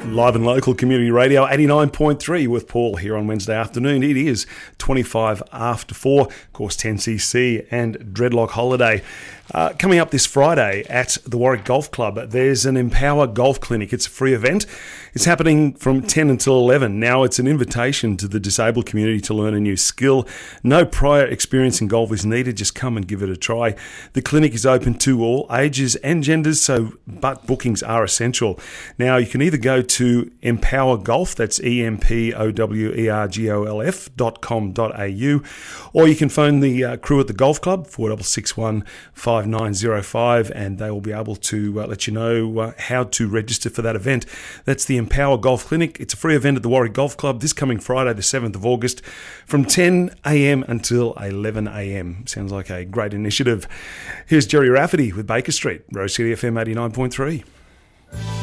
Live and local community radio, 89.3 with Paul here on Wednesday afternoon. It is 25 after 4, of course 10cc and Dreadlock Holiday. Coming up this Friday at the Warwick Golf Club, there's an Empower Golf Clinic. It's a free event. It's happening from 10 until 11. Now, it's an invitation to the disabled community to learn a new skill. No prior experience in golf is needed. Just come and give it a try. The clinic is open to all ages and genders, but bookings are essential. Now, you can either go to Empower Golf, that's EMPOWERGOLF.com.au, or you can phone the crew at the golf club, 4661 5905, and they will be able to let you know how to register for that event. That's the Empower Golf Clinic. It's a free event at the Warwick Golf Club this coming Friday, the 7th of August, from 10 a.m. until 11 a.m. Sounds like a great initiative. Here's Jerry Rafferty with Baker Street, Rose City FM 89.3.